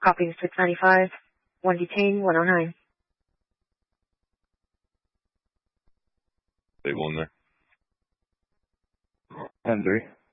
Copy 695. 1 detain, 109. Stay one there. 10-3.